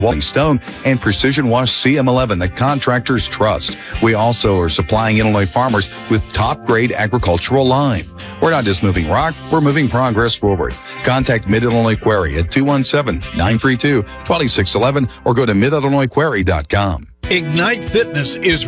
Wally Stone, and Precision Wash CM11 that contractors trust. We also are supplying Illinois farmers with top-grade agricultural lime. We're not just moving rock, we're moving progress forward. Contact Mid-Illinois Quarry at 217-932-2611 or go to midillinoisquarry.com. Ignite Fitness is